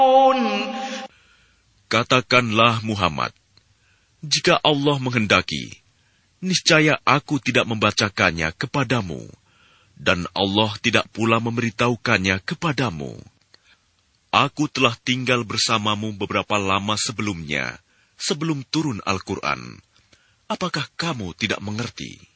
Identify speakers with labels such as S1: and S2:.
S1: Katakanlah Muhammad, jika Allah menghendaki, niscaya aku tidak membacakannya kepadamu, dan Allah tidak pula memberitahukannya kepadamu. Aku telah tinggal bersamamu beberapa lama sebelumnya, sebelum turun Al-Quran. Apakah kamu tidak mengerti?